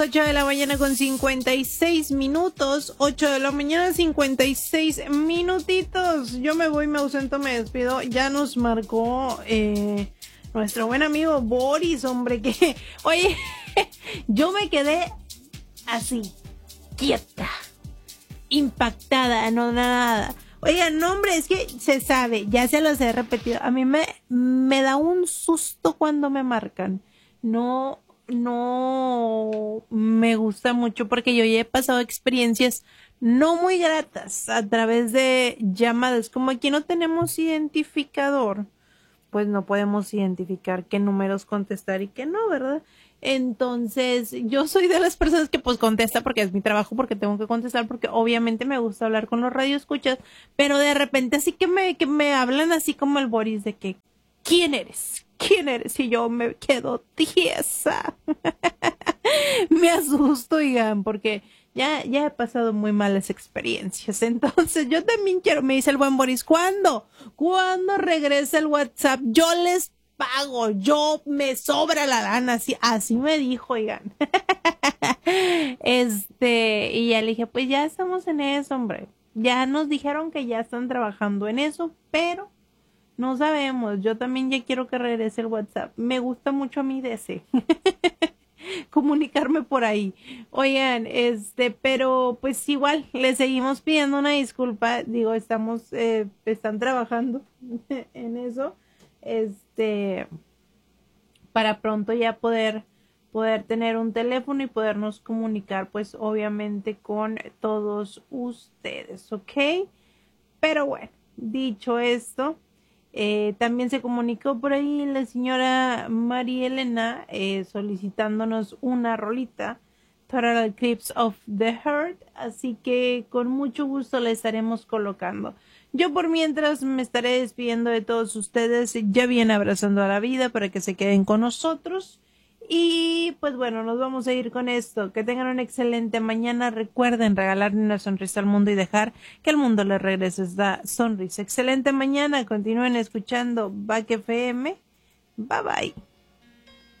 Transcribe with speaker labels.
Speaker 1: 8 de la mañana con 56 minutos. 8 de la mañana 56 minutitos. Yo me voy, me ausento, me despido. Ya nos marcó nuestro buen amigo Boris, hombre, que... Oye, yo me quedé así, quieta, impactada, no nada. Oigan, no, hombre, es que se sabe, ya se los he repetido. A mí me da un susto cuando me marcan. No me gusta mucho porque yo ya he pasado experiencias no muy gratas a través de llamadas. Como aquí no tenemos identificador, pues no podemos identificar qué números contestar y qué no, ¿verdad? Entonces, yo soy de las personas que pues contesta porque es mi trabajo, porque tengo que contestar, porque obviamente me gusta hablar con los radioescuchas, pero de repente así que me hablan así como el Boris de que, ¿quién eres? ¿Quién eres? Y yo me quedo tiesa. Me asusto, oigan, porque ya he pasado muy malas experiencias. Entonces, yo también quiero, me dice el buen Boris, ¿cuándo? ¿Cuándo regresa el WhatsApp? Yo les pago, yo me sobra la lana, así me dijo, oigan. Y ya le dije, pues ya estamos en eso, hombre. Ya nos dijeron que ya están trabajando en eso, pero no sabemos. Yo también ya quiero que regrese el WhatsApp. Me gusta mucho a mí de ese. Comunicarme por ahí. Oigan, pero pues igual les seguimos pidiendo una disculpa. Digo, están trabajando en eso. Para pronto ya poder tener un teléfono y podernos comunicar, pues obviamente con todos ustedes, ¿ok? Pero bueno, dicho esto, también se comunicó por ahí la señora María Elena solicitándonos una rolita, Total Eclipse of the Heart, así que con mucho gusto la estaremos colocando. Yo por mientras me estaré despidiendo de todos ustedes, ya bien abrazando a la vida para que se queden con nosotros. Y pues bueno, nos vamos a ir con esto. Que tengan una excelente mañana. Recuerden regalarle una sonrisa al mundo y dejar que el mundo les regrese esta sonrisa. Excelente mañana. Continúen escuchando Back FM. Bye bye.